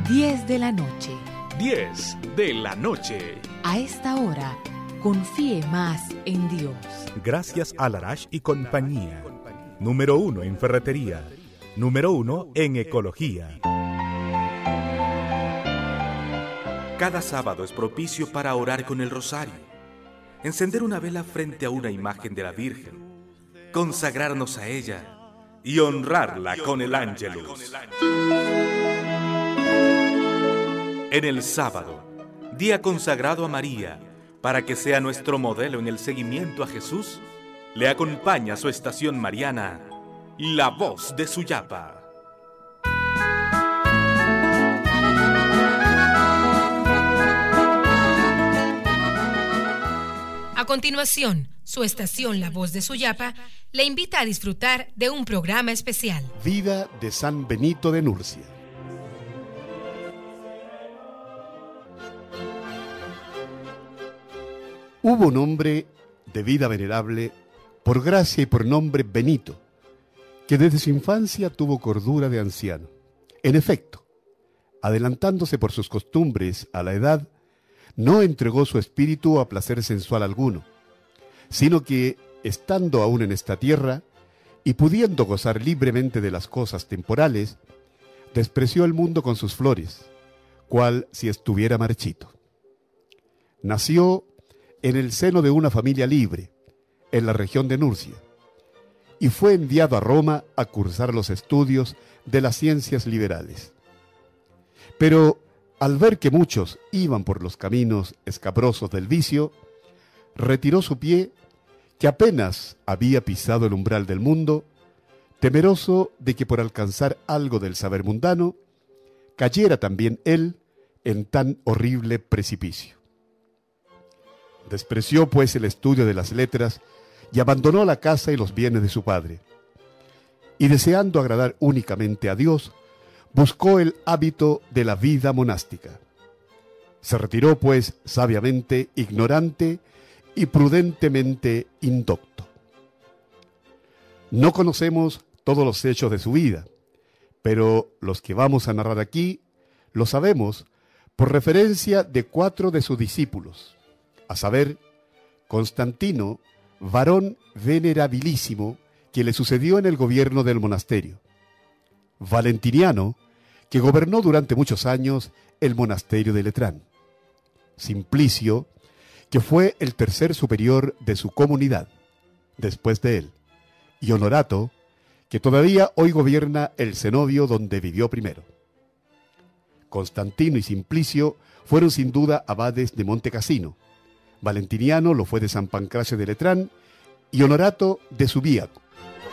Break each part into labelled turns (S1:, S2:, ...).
S1: 10 de la noche.
S2: 10 de la noche.
S1: A esta hora, confíe más en Dios.
S3: Gracias a Larash y compañía. Número 1 en ferretería. Número 1 en ecología.
S4: Cada sábado es propicio para orar con el rosario, encender una vela frente a una imagen de la Virgen, consagrarnos a ella y honrarla con el Ángelus. En el sábado, día consagrado a María, para que sea nuestro modelo en el seguimiento a Jesús, le acompaña su estación mariana, La Voz de Suyapa.
S5: A continuación, su estación La Voz de Suyapa le invita a disfrutar de un programa especial.
S6: Vida de San Benito de Nurcia. Hubo un hombre de vida venerable, por gracia y por nombre Benito, que desde su infancia tuvo cordura de anciano. En efecto, adelantándose por sus costumbres a la edad, no entregó su espíritu a placer sensual alguno, sino que, estando aún en esta tierra, y pudiendo gozar libremente de las cosas temporales, despreció el mundo con sus flores, cual si estuviera marchito. Nació en el seno de una familia libre, en la región de Nurcia, y fue enviado a Roma a cursar los estudios de las ciencias liberales. Pero, al ver que muchos iban por los caminos escabrosos del vicio, retiró su pie, que apenas había pisado el umbral del mundo, temeroso de que por alcanzar algo del saber mundano, cayera también él en tan horrible precipicio. Despreció pues el estudio de las letras y abandonó la casa y los bienes de su padre. Y deseando agradar únicamente a Dios, buscó el hábito de la vida monástica. Se retiró pues sabiamente ignorante y prudentemente indocto. No conocemos todos los hechos de su vida, pero los que vamos a narrar aquí lo sabemos por referencia de 4 de sus discípulos, a saber, Constantino, varón venerabilísimo que le sucedió en el gobierno del monasterio; Valentiniano, que gobernó durante muchos años el monasterio de Letrán; Simplicio, que fue el tercer superior de su comunidad, después de él; y Honorato, que todavía hoy gobierna el cenobio donde vivió primero. Constantino y Simplicio fueron sin duda abades de Monte Cassino; Valentiniano lo fue de San Pancracio de Letrán y Honorato de Subíaco.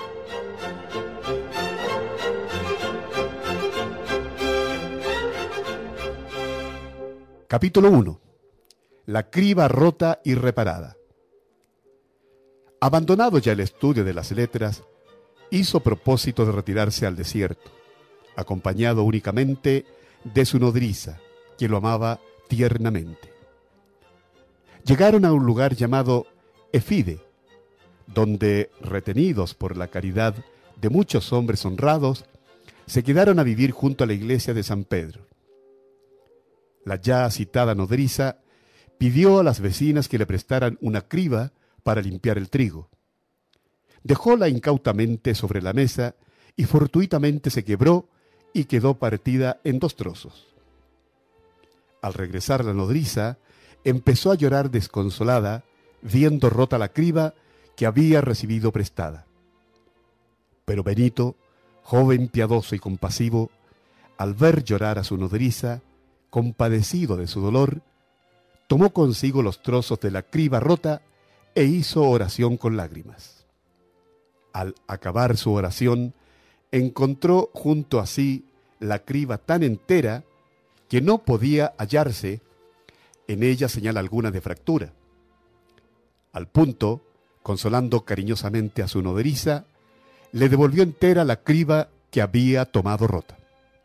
S6: Capítulo 1. La criba rota y reparada. Abandonado ya el estudio de las letras, hizo propósito de retirarse al desierto, acompañado únicamente de su nodriza, que lo amaba tiernamente. Llegaron a un lugar llamado Efide, donde, retenidos por la caridad de muchos hombres honrados, se quedaron a vivir junto a la iglesia de San Pedro. La ya citada nodriza pidió a las vecinas que le prestaran una criba para limpiar el trigo. Dejóla incautamente sobre la mesa y fortuitamente se quebró y quedó partida en 2 trozos. Al regresar la nodriza, empezó a llorar desconsolada, viendo rota la criba que había recibido prestada. Pero Benito, joven piadoso y compasivo, al ver llorar a su nodriza, compadecido de su dolor, tomó consigo los trozos de la criba rota e hizo oración con lágrimas. Al acabar su oración, encontró junto a sí la criba tan entera que no podía hallarse en ella señal alguna de fractura. Al punto, consolando cariñosamente a su nodriza, le devolvió entera la criba que había tomado rota.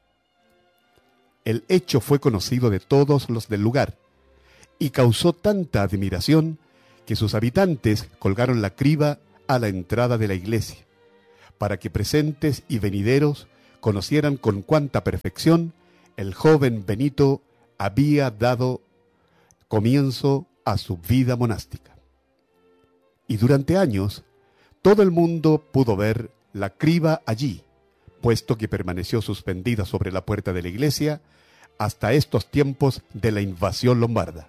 S6: El hecho fue conocido de todos los del lugar y causó tanta admiración que sus habitantes colgaron la criba a la entrada de la iglesia, para que presentes y venideros conocieran con cuánta perfección el joven Benito había dado comienzo a su vida monástica. Y durante años, todo el mundo pudo ver la criba allí, puesto que permaneció suspendida sobre la puerta de la iglesia hasta estos tiempos de la invasión lombarda.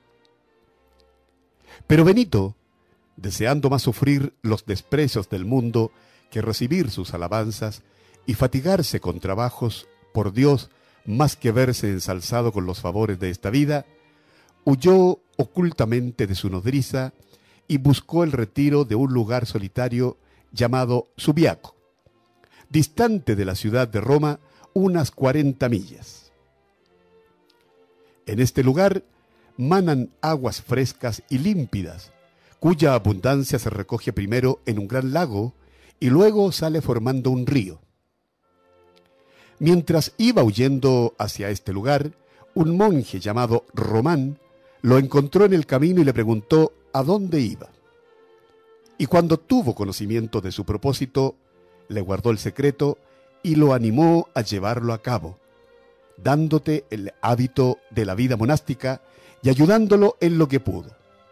S6: Pero Benito, deseando más sufrir los desprecios del mundo que recibir sus alabanzas y fatigarse con trabajos por Dios más que verse ensalzado con los favores de esta vida, huyó ocultamente de su nodriza y buscó el retiro de un lugar solitario llamado Subiaco, distante de la ciudad de Roma unas 40 millas. En este lugar manan aguas frescas y límpidas, cuya abundancia se recoge primero en un gran lago y luego sale formando un río. Mientras iba huyendo hacia este lugar, un monje llamado Román lo encontró en el camino y le preguntó a dónde iba. Y cuando tuvo conocimiento de su propósito, le guardó el secreto y lo animó a llevarlo a cabo, dándote el hábito de la vida monástica y ayudándolo en lo que pudo.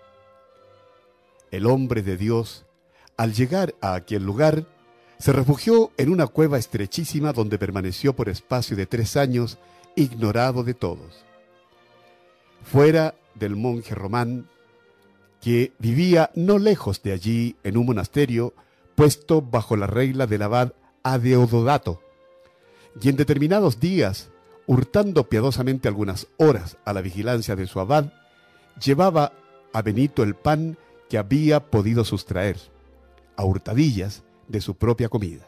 S6: El hombre de Dios, al llegar a aquel lugar, se refugió en una cueva estrechísima donde permaneció por espacio de 3 años, ignorado de todos. Fuera del monje Román, que vivía no lejos de allí en un monasterio puesto bajo la regla del abad Adeodato, y en determinados días, hurtando piadosamente algunas horas a la vigilancia de su abad, llevaba a Benito el pan que había podido sustraer, a hurtadillas, de su propia comida.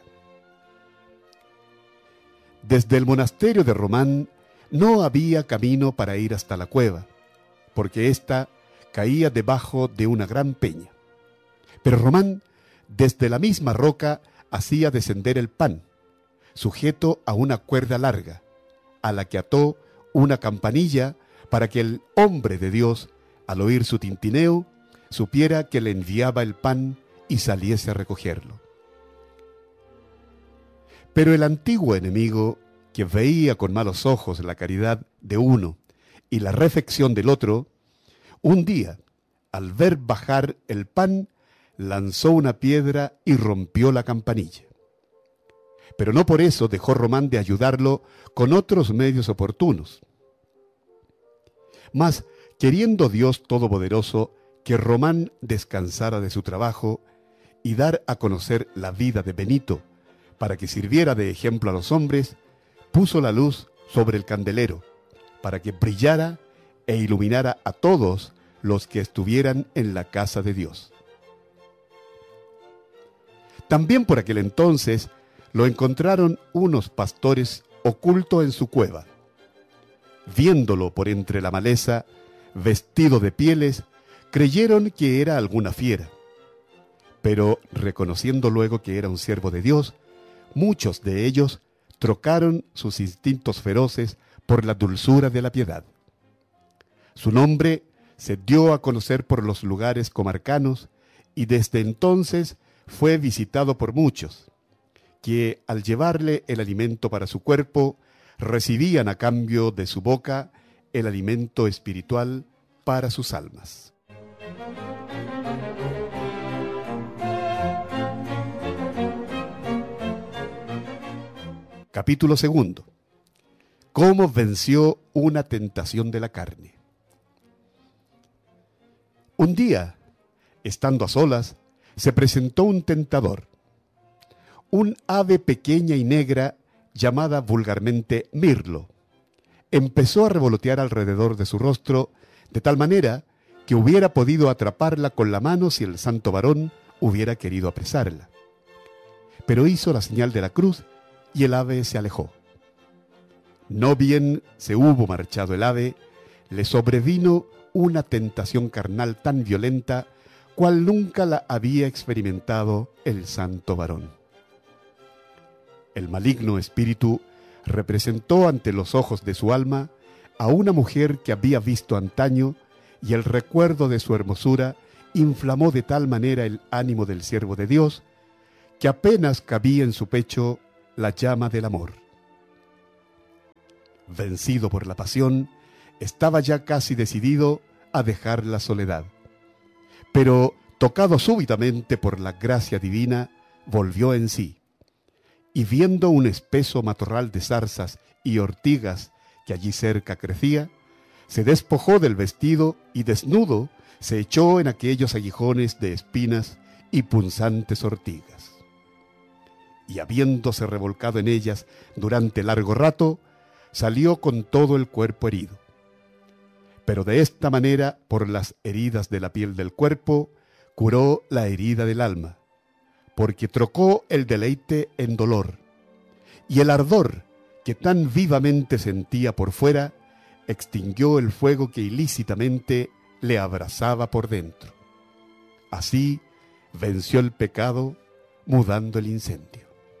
S6: Desde el monasterio de Román no había camino para ir hasta la cueva, porque ésta caía debajo de una gran peña. Pero Román, desde la misma roca, hacía descender el pan, sujeto a una cuerda larga, a la que ató una campanilla para que el hombre de Dios, al oír su tintineo, supiera que le enviaba el pan y saliese a recogerlo. Pero el antiguo enemigo, que veía con malos ojos la caridad de uno y la refección del otro, un día, al ver bajar el pan, lanzó una piedra y rompió la campanilla. Pero no por eso dejó Román de ayudarlo con otros medios oportunos. Mas, queriendo Dios Todopoderoso que Román descansara de su trabajo y dar a conocer la vida de Benito, para que sirviera de ejemplo a los hombres, puso la luz sobre el candelero, para que brillara e iluminara a todos los que estuvieran en la casa de Dios. También por aquel entonces lo encontraron unos pastores oculto en su cueva. Viéndolo por entre la maleza, vestido de pieles, creyeron que era alguna fiera. Pero reconociendo luego que era un siervo de Dios, muchos de ellos trocaron sus instintos feroces por la dulzura de la piedad. Su nombre se dio a conocer por los lugares comarcanos y desde entonces fue visitado por muchos, que al llevarle el alimento para su cuerpo, recibían a cambio de su boca el alimento espiritual para sus almas. Capítulo 2. ¿Cómo venció una tentación de la carne? Un día, estando a solas, se presentó un tentador, un ave pequeña y negra llamada vulgarmente mirlo. Empezó a revolotear alrededor de su rostro de tal manera que hubiera podido atraparla con la mano si el santo varón hubiera querido apresarla. Pero hizo la señal de la cruz y el ave se alejó. No bien se hubo marchado el ave, le sobrevino una tentación carnal tan violenta cual nunca la había experimentado el santo varón. El maligno espíritu representó ante los ojos de su alma a una mujer que había visto antaño, y el recuerdo de su hermosura inflamó de tal manera el ánimo del siervo de Dios que apenas cabía en su pecho la llama del amor. vencido por la pasión, estaba ya casi decidido a dejar la soledad. Pero, tocado súbitamente por la gracia divina, volvió en sí, y viendo un espeso matorral de zarzas y ortigas que allí cerca crecía, se despojó del vestido y desnudo se echó en aquellos aguijones de espinas y punzantes ortigas. Y habiéndose revolcado en ellas durante largo rato, salió con todo el cuerpo herido. Pero de esta manera, por las heridas de la piel del cuerpo, curó la herida del alma, porque trocó el deleite en dolor, y el ardor que tan vivamente sentía por fuera, extinguió el fuego que ilícitamente le abrasaba por dentro. Así venció el pecado, mudando el incendio.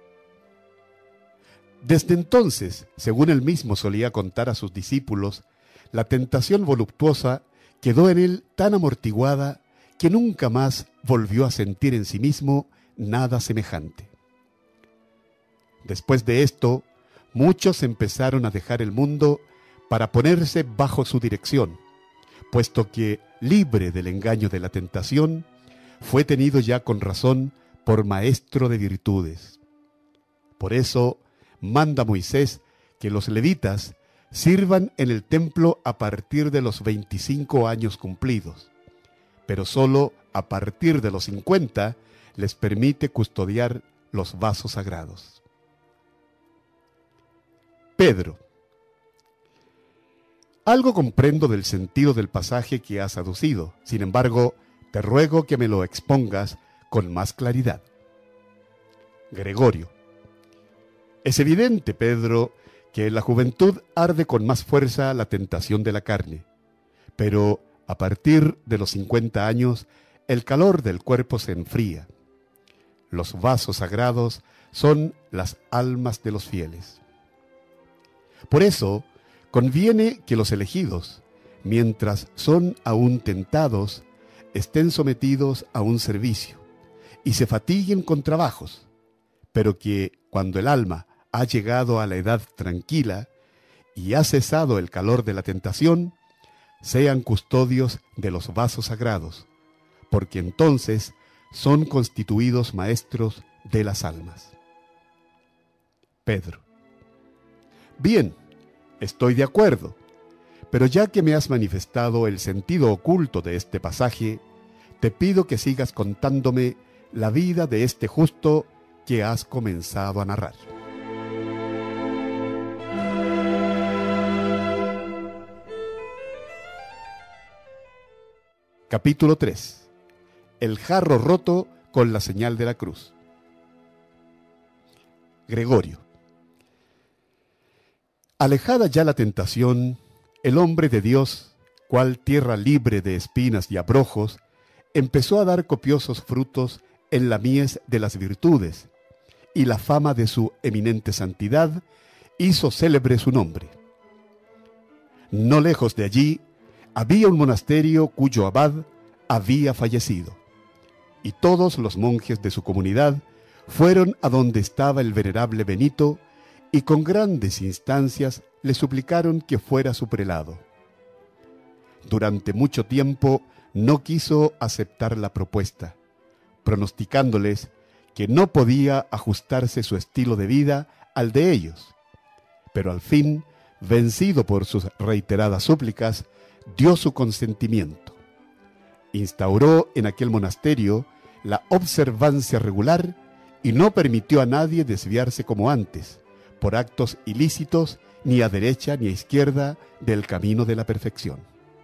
S6: Desde entonces, según él mismo solía contar a sus discípulos, la tentación voluptuosa quedó en él tan amortiguada que nunca más volvió a sentir en sí mismo nada semejante. Después de esto, muchos empezaron a dejar el mundo para ponerse bajo su dirección, puesto que, libre del engaño de la tentación, fue tenido ya con razón por maestro de virtudes. Por eso manda Moisés que los levitas sirvan en el templo a partir de los 25 años cumplidos, pero solo a partir de los 50 les permite custodiar los vasos sagrados. Pedro. Algo comprendo del sentido del pasaje que has aducido, sin embargo, te ruego que me lo expongas con más claridad. Gregorio. Es evidente, Pedro, que en la juventud arde con más fuerza la tentación de la carne, pero a partir de los 50 años el calor del cuerpo se enfría. Los vasos sagrados son las almas de los fieles. Por eso, conviene que los elegidos, mientras son aún tentados, estén sometidos a un servicio y se fatiguen con trabajos, pero que cuando el alma ha llegado a la edad tranquila y ha cesado el calor de la tentación, sean custodios de los vasos sagrados, porque entonces son constituidos maestros de las almas. Pedro. Bien, estoy de acuerdo, pero ya que me has manifestado el sentido oculto de este pasaje, te pido que sigas contándome la vida de este justo que has comenzado a narrar. Capítulo 3. El jarro roto con la señal de la cruz. Gregorio. Alejada ya la tentación, el hombre de Dios, cual tierra libre de espinas y abrojos, empezó a dar copiosos frutos en la mies de las virtudes, y la fama de su eminente santidad hizo célebre su nombre. No lejos de allí había un monasterio cuyo abad había fallecido, y todos los monjes de su comunidad fueron a donde estaba el venerable Benito y con grandes instancias le suplicaron que fuera su prelado. Durante mucho tiempo no quiso aceptar la propuesta, pronosticándoles que no podía ajustarse su estilo de vida al de ellos, pero al fin, vencido por sus reiteradas súplicas, dio su consentimiento. Instauró en aquel monasterio la observancia regular y no permitió a nadie desviarse como antes, por actos ilícitos, ni a derecha ni a izquierda del camino de la perfección.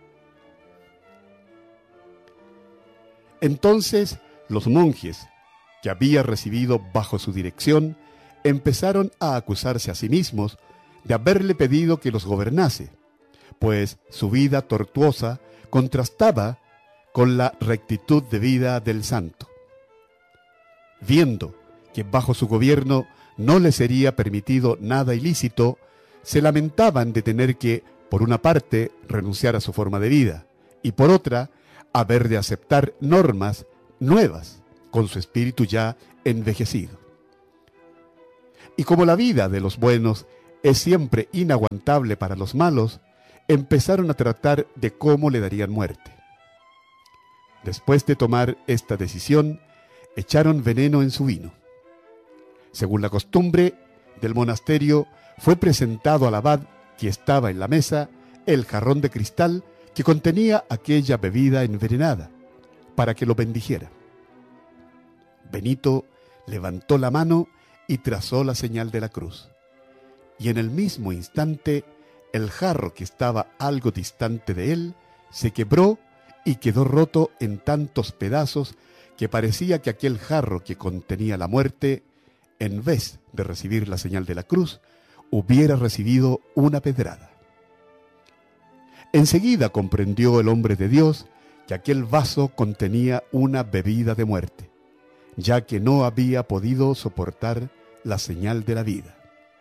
S6: Entonces los monjes, que había recibido bajo su dirección, empezaron a acusarse a sí mismos de haberle pedido que los gobernase, pues su vida tortuosa contrastaba con la rectitud de vida del santo. Viendo que bajo su gobierno no le sería permitido nada ilícito, se lamentaban de tener que, por una parte, renunciar a su forma de vida, y por otra, haber de aceptar normas nuevas, con su espíritu ya envejecido. Y como la vida de los buenos es siempre inaguantable para los malos, empezaron a tratar de cómo le darían muerte. Después de tomar esta decisión, echaron veneno en su vino. Según la costumbre del monasterio, fue presentado al abad, que estaba en la mesa, el jarrón de cristal que contenía aquella bebida envenenada, para que lo bendijera. Benito levantó la mano y trazó la señal de la cruz. Y en el mismo instante, el jarro que estaba algo distante de él se quebró y quedó roto en tantos pedazos que parecía que aquel jarro que contenía la muerte, en vez de recibir la señal de la cruz, hubiera recibido una pedrada. Enseguida comprendió el hombre de Dios que aquel vaso contenía una bebida de muerte, ya que no había podido soportar la señal de la vida.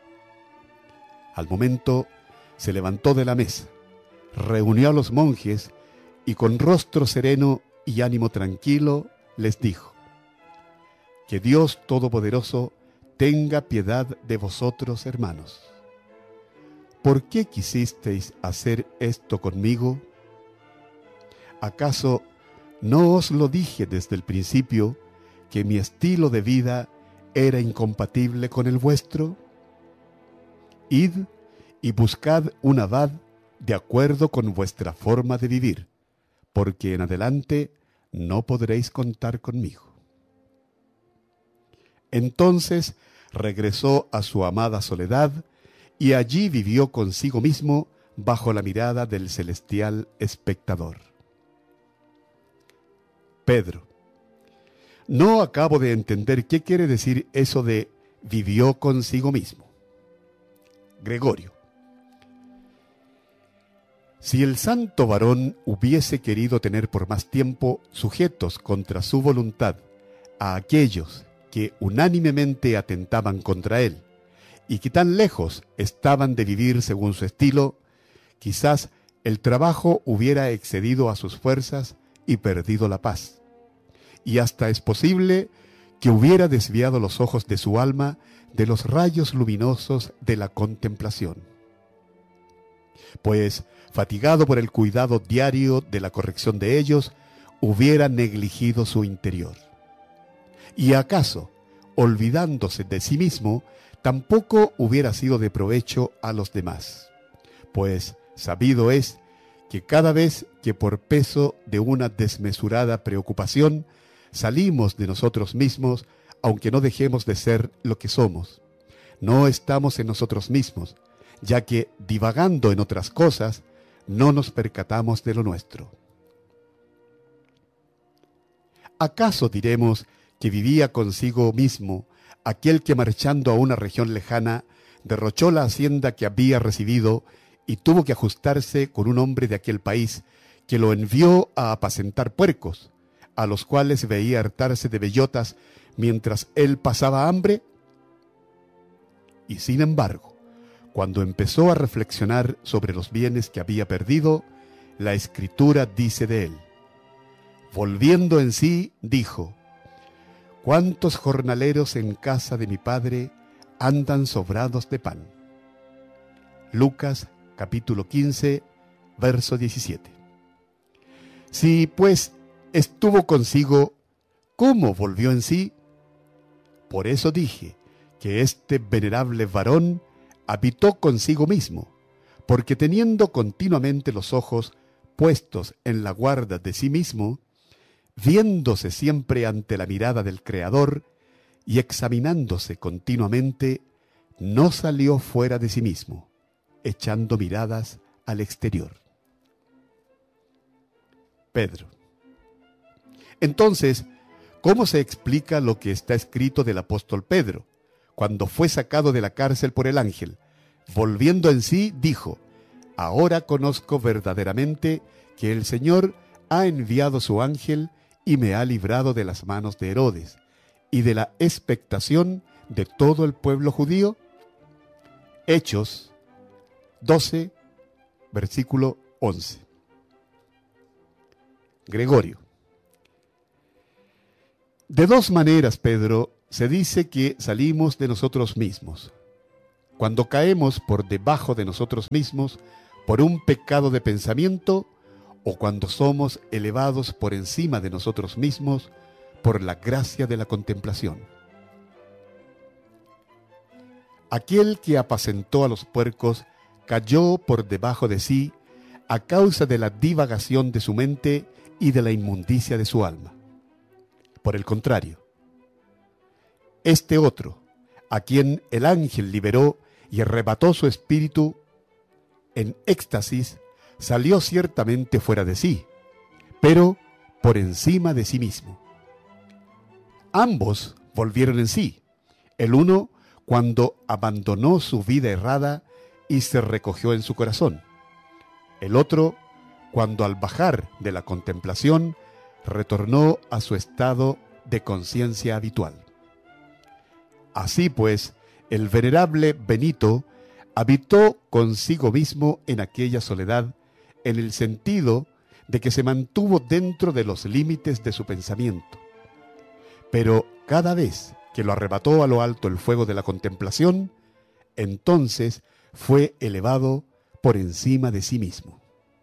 S6: Al momento se levantó de la mesa, reunió a los monjes y con rostro sereno y ánimo tranquilo les dijo: que Dios Todopoderoso tenga piedad de vosotros, hermanos. ¿Por qué quisisteis hacer esto conmigo? ¿Acaso no os lo dije desde el principio, que mi estilo de vida era incompatible con el vuestro? Id y buscad un abad de acuerdo con vuestra forma de vivir, porque en adelante no podréis contar conmigo. Entonces regresó a su amada soledad y allí vivió consigo mismo bajo la mirada del celestial espectador. Pedro: no acabo de entender qué quiere decir eso de vivió consigo mismo. Gregorio: si el santo varón hubiese querido tener por más tiempo sujetos contra su voluntad a aquellos que unánimemente atentaban contra él, y que tan lejos estaban de vivir según su estilo, quizás el trabajo hubiera excedido a sus fuerzas y perdido la paz. Y hasta es posible que hubiera desviado los ojos de su alma de los rayos luminosos de la contemplación. Pues, fatigado por el cuidado diario de la corrección de ellos, hubiera negligido su interior. Y acaso, olvidándose de sí mismo, tampoco hubiera sido de provecho a los demás, pues sabido es que cada vez que por peso de una desmesurada preocupación salimos de nosotros mismos, aunque no dejemos de ser lo que somos, no estamos en nosotros mismos, ya que divagando en otras cosas no nos percatamos de lo nuestro. ¿Acaso diremos que vivía consigo mismo aquel que, marchando a una región lejana, derrochó la hacienda que había recibido y tuvo que ajustarse con un hombre de aquel país que lo envió a apacentar puercos, a los cuales veía hartarse de bellotas mientras él pasaba hambre? Y sin embargo, cuando empezó a reflexionar sobre los bienes que había perdido, la Escritura dice de él: volviendo en sí, dijo: ¿cuántos jornaleros en casa de mi padre andan sobrados de pan? Lucas capítulo 15, verso 17. Si pues estuvo consigo, ¿cómo volvió en sí? Por eso dije que este venerable varón habitó consigo mismo, porque teniendo continuamente los ojos puestos en la guarda de sí mismo, viéndose siempre ante la mirada del Creador y examinándose continuamente, no salió fuera de sí mismo, echando miradas al exterior. Pedro: entonces, ¿cómo se explica lo que está escrito del apóstol Pedro, cuando fue sacado de la cárcel por el ángel? Volviendo en sí, dijo: ahora conozco verdaderamente que el Señor ha enviado su ángel y me ha librado de las manos de Herodes y de la expectación de todo el pueblo judío. Hechos 12, versículo 11. Gregorio: de dos maneras, Pedro, se dice que salimos de nosotros mismos. cuando caemos por debajo de nosotros mismos por un pecado de pensamiento o cuando somos elevados por encima de nosotros mismos por la gracia de la contemplación. Aquel que apacentó a los puercos cayó por debajo de sí a causa de la divagación de su mente y de la inmundicia de su alma. Por el contrario, este otro, a quien el ángel liberó y arrebató su espíritu, en éxtasis, salió ciertamente fuera de sí, pero por encima de sí mismo. Ambos volvieron en sí, el uno cuando abandonó su vida errada y se recogió en su corazón, el otro cuando al bajar de la contemplación retornó a su estado de conciencia habitual. Así pues, el venerable Benito habitó consigo mismo en aquella soledad, en el sentido de que se mantuvo dentro de los límites de su pensamiento. Pero cada vez que lo arrebató a lo alto el fuego de la contemplación, entonces fue elevado por encima de sí mismo.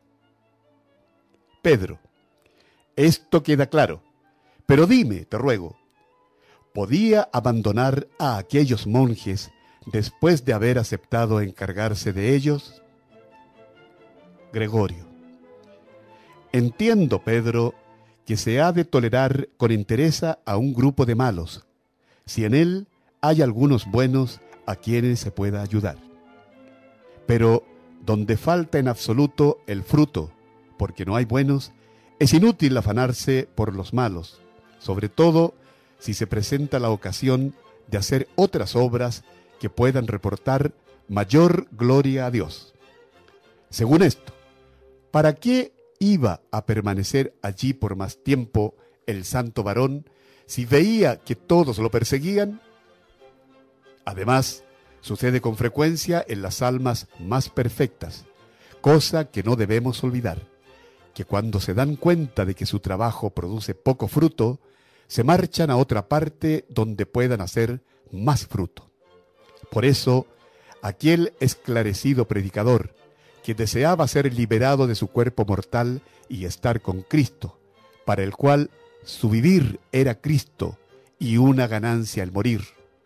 S6: Pedro: esto queda claro, pero dime, te ruego, ¿podía abandonar a aquellos monjes después de haber aceptado encargarse de ellos? Gregorio: entiendo, Pedro, que se ha de tolerar con entereza a un grupo de malos, si en él hay algunos buenos a quienes se pueda ayudar. Pero donde falta en absoluto el fruto, porque no hay buenos, es inútil afanarse por los malos, sobre todo si se presenta la ocasión de hacer otras obras que puedan reportar mayor gloria a Dios. Según esto, ¿para qué iba a permanecer allí por más tiempo el santo varón si veía que todos lo perseguían? Además, sucede con frecuencia en las almas más perfectas, cosa que no debemos olvidar, que cuando se dan cuenta de que su trabajo produce poco fruto, se marchan a otra parte donde puedan hacer más fruto. Por eso, aquel esclarecido predicador, que deseaba ser liberado de su cuerpo mortal y estar con Cristo, para el cual su vivir era Cristo y una ganancia el morir,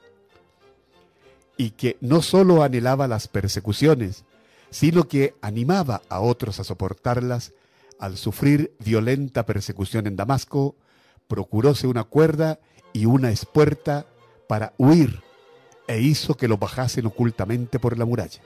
S6: y que no solo anhelaba las persecuciones, sino que animaba a otros a soportarlas, al sufrir violenta persecución en Damasco, procuróse una cuerda y una espuerta para huir, e hizo que lo bajasen ocultamente por la muralla.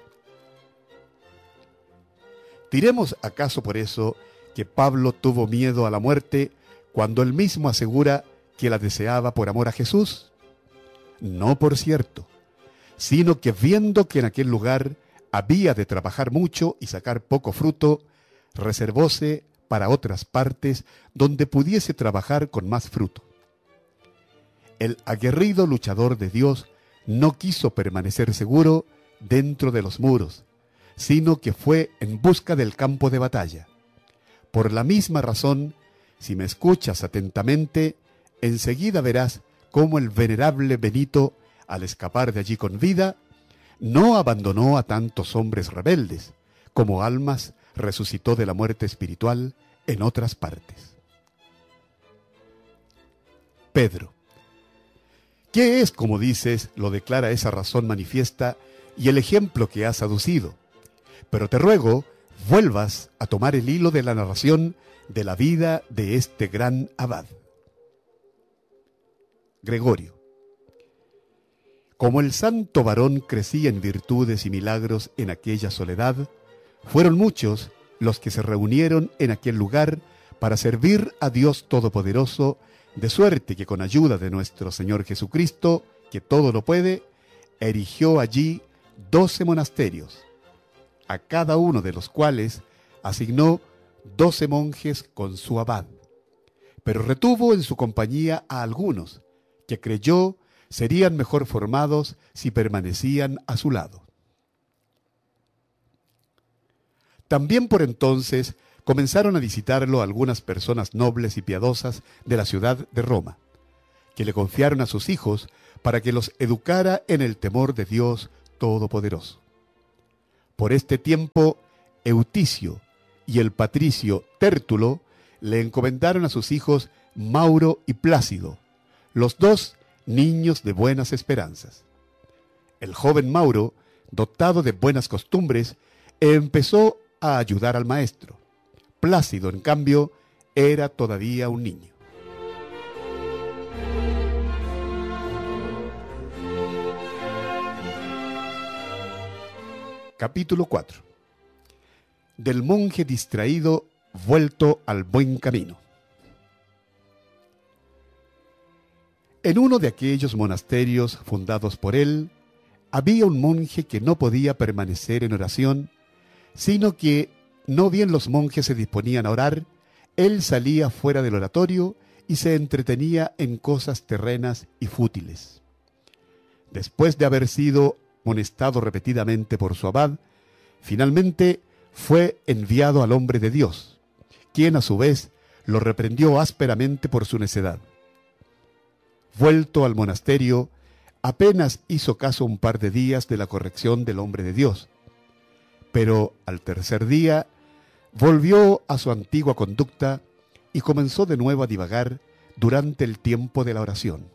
S6: ¿Diremos acaso por eso que Pablo tuvo miedo a la muerte cuando él mismo asegura que la deseaba por amor a Jesús? No, por cierto, sino que viendo que en aquel lugar había de trabajar mucho y sacar poco fruto, reservóse para otras partes donde pudiese trabajar con más fruto. El aguerrido luchador de Dios no quiso permanecer seguro dentro de los muros, sino que fue en busca del campo de batalla. Por la misma razón, si me escuchas atentamente, enseguida verás cómo el venerable Benito, al escapar de allí con vida, no abandonó a tantos hombres rebeldes, como almas resucitó de la muerte espiritual en otras partes. Pedro: ¿qué es, como dices, lo declara esa razón manifiesta y el ejemplo que has aducido? Pero te ruego, vuelvas a tomar el hilo de la narración de la vida de este gran abad. Gregorio: como el santo varón crecía en virtudes y milagros en aquella soledad, fueron muchos los que se reunieron en aquel lugar para servir a Dios Todopoderoso, de suerte que con ayuda de nuestro Señor Jesucristo, que todo lo puede, erigió allí 12 monasterios, a cada uno de los cuales asignó 12 monjes con su abad, pero retuvo en su compañía a algunos que creyó serían mejor formados si permanecían a su lado. También por entonces comenzaron a visitarlo algunas personas nobles y piadosas de la ciudad de Roma, que le confiaron a sus hijos para que los educara en el temor de Dios Todopoderoso. Por este tiempo, Euticio y el patricio Tértulo le encomendaron a sus hijos Mauro y Plácido, los dos niños de buenas esperanzas. El joven Mauro, dotado de buenas costumbres, empezó a ayudar al maestro. Plácido, en cambio, era todavía un niño. Capítulo 4. Del monje distraído vuelto al buen camino. En uno de aquellos monasterios fundados por él, había un monje que no podía permanecer en oración, sino que, no bien los monjes se disponían a orar, él salía fuera del oratorio y se entretenía en cosas terrenas y fútiles. Después de haber sido amonestado repetidamente por su abad, finalmente fue enviado al hombre de Dios, quien a su vez lo reprendió ásperamente por su necedad. Vuelto al monasterio, apenas hizo caso un par de días de la corrección del hombre de Dios, pero al tercer día volvió a su antigua conducta y comenzó de nuevo a divagar durante el tiempo de la oración.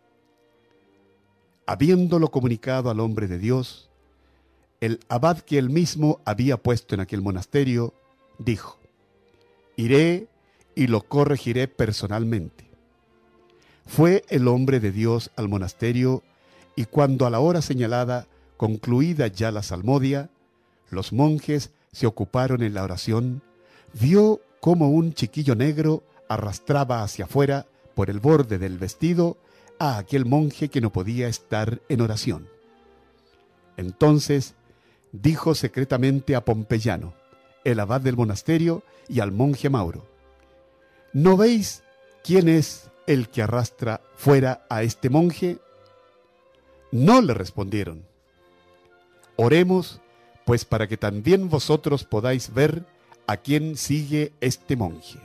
S6: Habiéndolo comunicado al hombre de Dios, el abad que él mismo había puesto en aquel monasterio, dijo: «Iré y lo corregiré personalmente». Fue el hombre de Dios al monasterio, y cuando a la hora señalada, concluida ya la salmodia, los monjes se ocuparon en la oración, vio cómo un chiquillo negro arrastraba hacia afuera, por el borde del vestido, a aquel monje que no podía estar en oración. Entonces dijo secretamente a Pompeyano, el abad del monasterio, y al monje Mauro: ¿no veis quién es el que arrastra fuera a este monje? No, le respondieron. Oremos, pues, para que también vosotros podáis ver a quién sigue este monje.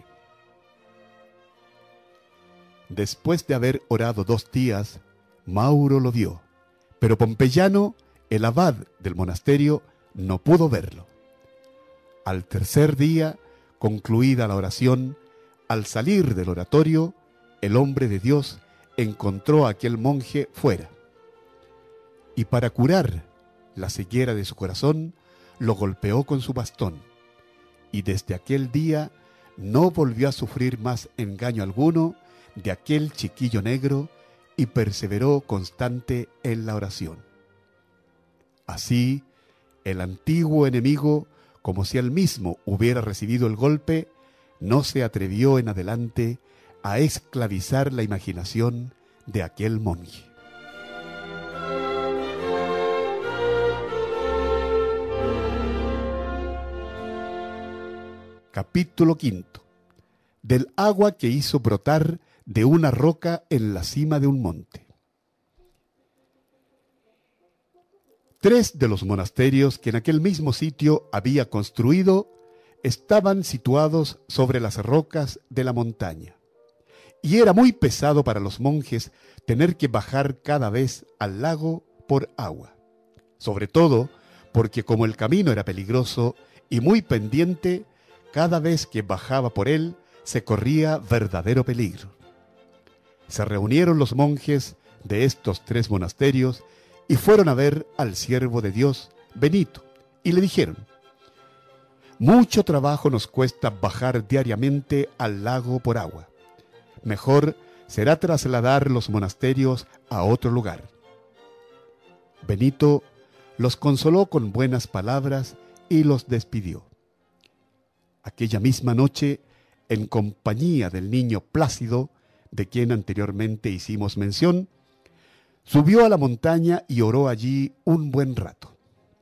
S6: Después de haber orado 2 días, Mauro lo vio, pero Pompeyano, el abad del monasterio, no pudo verlo. Al tercer día, concluida la oración, al salir del oratorio, el hombre de Dios encontró a aquel monje fuera. Y para curar la ceguera de su corazón, lo golpeó con su bastón. Y desde aquel día no volvió a sufrir más engaño alguno de aquel chiquillo negro y perseveró constante en la oración. Así, el antiguo enemigo, como si él mismo hubiera recibido el golpe, no se atrevió en adelante a esclavizar la imaginación de aquel monje. Capítulo 5. Del agua que hizo brotar de una roca en la cima de un monte. 3 de los monasterios que en aquel mismo sitio había construido estaban situados sobre las rocas de la montaña, y era muy pesado para los monjes tener que bajar cada vez al lago por agua, sobre todo porque como el camino era peligroso y muy pendiente, cada vez que bajaba por él se corría verdadero peligro. Se reunieron los monjes de estos 3 monasterios y fueron a ver al siervo de Dios, Benito, y le dijeron: «Mucho trabajo nos cuesta bajar diariamente al lago por agua. Mejor será trasladar los monasterios a otro lugar». Benito los consoló con buenas palabras y los despidió. Aquella misma noche, en compañía del niño Plácido, de quien anteriormente hicimos mención, subió a la montaña y oró allí un buen rato.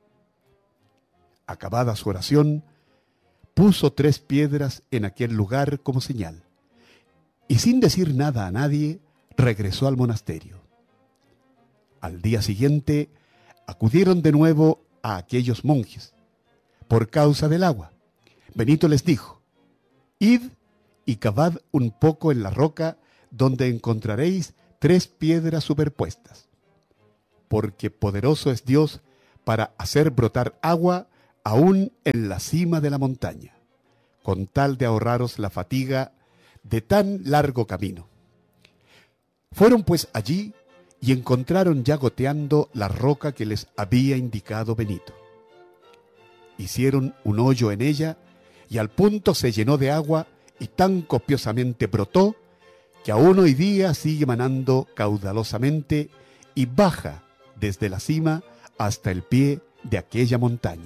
S6: Acabada su oración, puso 3 piedras en aquel lugar como señal, y sin decir nada a nadie, regresó al monasterio. Al día siguiente, acudieron de nuevo a aquellos monjes, por causa del agua. Benito les dijo: «Id y cavad un poco en la roca, donde encontraréis 3 piedras superpuestas, porque poderoso es Dios para hacer brotar agua aún en la cima de la montaña, con tal de ahorraros la fatiga de tan largo camino. Fueron pues allí y encontraron ya goteando la roca que les había indicado Benito. Hicieron un hoyo en ella y al punto se llenó de agua y tan copiosamente brotó que aún hoy día sigue manando caudalosamente y baja desde la cima hasta el pie de aquella montaña.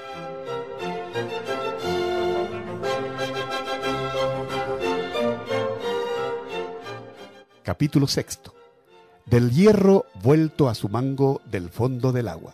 S6: Capítulo 6. Del hierro vuelto a su mango del fondo del agua.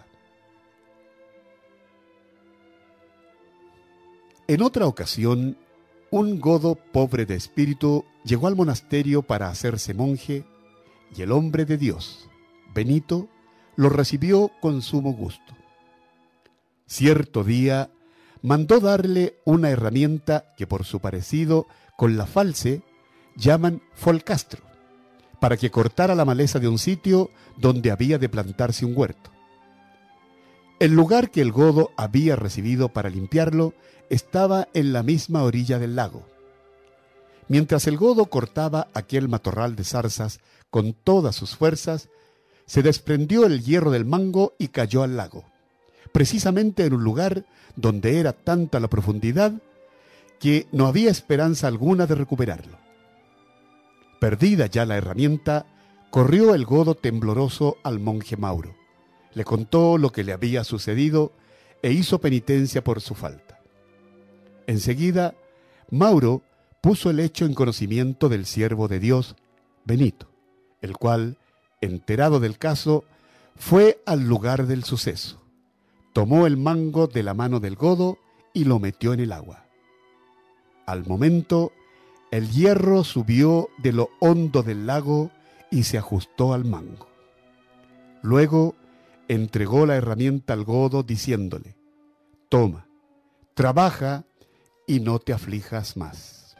S6: En otra ocasión, un godo pobre de espíritu llegó al monasterio para hacerse monje, y el hombre de Dios, Benito, lo recibió con sumo gusto. Cierto día mandó darle una herramienta que por su parecido con la falce llaman folcastro, para que cortara la maleza de un sitio donde había de plantarse un huerto. El lugar que el godo había recibido para limpiarlo estaba en la misma orilla del lago. Mientras el godo cortaba aquel matorral de zarzas con todas sus fuerzas, se desprendió el hierro del mango y cayó al lago, precisamente en un lugar donde era tanta la profundidad que no había esperanza alguna de recuperarlo. Perdida ya la herramienta, corrió el godo tembloroso al monje Mauro, le contó lo que le había sucedido e hizo penitencia por su falta. Enseguida, Mauro puso el hecho en conocimiento del siervo de Dios, Benito, el cual, enterado del caso, fue al lugar del suceso, tomó el mango de la mano del godo y lo metió en el agua. Al momento, el hierro subió de lo hondo del lago y se ajustó al mango. Luego entregó la herramienta al godo diciéndole: «Toma, trabaja y no te aflijas más».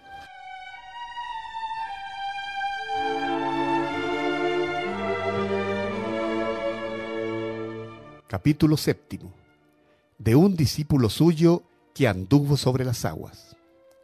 S6: Capítulo 7. De un discípulo suyo que anduvo sobre las aguas.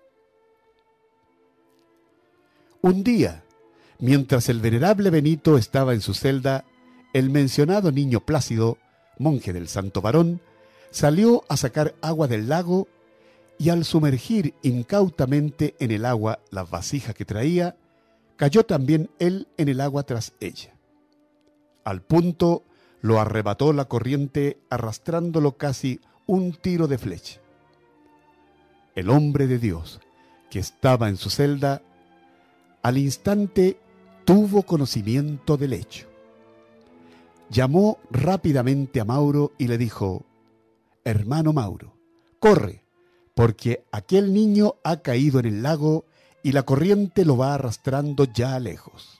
S6: Un día, mientras el venerable Benito estaba en su celda, el mencionado niño Plácido, monje del Santo Varón, salió a sacar agua del lago y al sumergir incautamente en el agua la vasija que traía, cayó también él en el agua tras ella. Al punto lo arrebató la corriente arrastrándolo casi un tiro de flecha. El hombre de Dios, que estaba en su celda, al instante tuvo conocimiento del hecho. Llamó rápidamente a Mauro y le dijo: «Hermano Mauro, corre, porque aquel niño ha caído en el lago y la corriente lo va arrastrando ya lejos».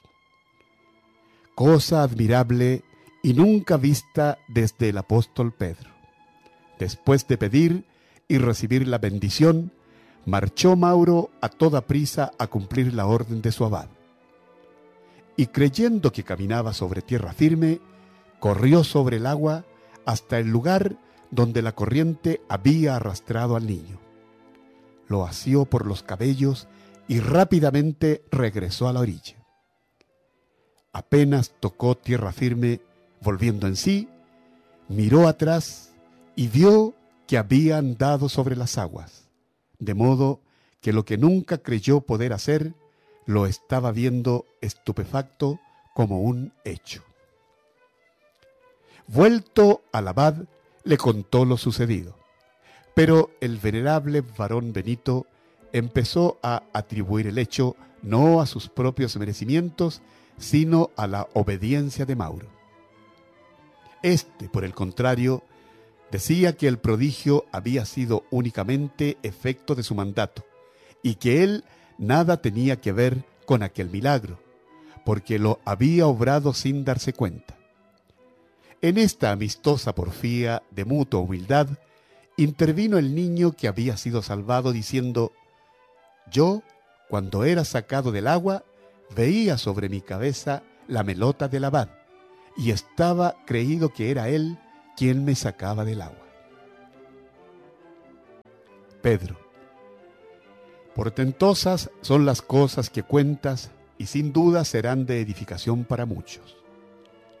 S6: Cosa admirable y nunca vista desde el apóstol Pedro. Después de pedir y recibir la bendición, marchó Mauro a toda prisa a cumplir la orden de su abad. Y creyendo que caminaba sobre tierra firme, corrió sobre el agua hasta el lugar donde la corriente había arrastrado al niño. Lo asió por los cabellos y rápidamente regresó a la orilla. Apenas tocó tierra firme, volviendo en sí, miró atrás y vio que había andado sobre las aguas, de modo que lo que nunca creyó poder hacer, lo estaba viendo estupefacto como un hecho. Vuelto al abad, le contó lo sucedido, pero el venerable varón Benito empezó a atribuir el hecho no a sus propios merecimientos, sino a la obediencia de Mauro. Este, por el contrario, decía que el prodigio había sido únicamente efecto de su mandato y que él nada tenía que ver con aquel milagro, porque lo había obrado sin darse cuenta. En esta amistosa porfía de mutua humildad, intervino el niño que había sido salvado diciendo: «Yo, cuando era sacado del agua, veía sobre mi cabeza la melota del abad, y estaba creído que era él ¿quién me sacaba del agua? Pedro. Portentosas son las cosas que cuentas y sin duda serán de edificación para muchos.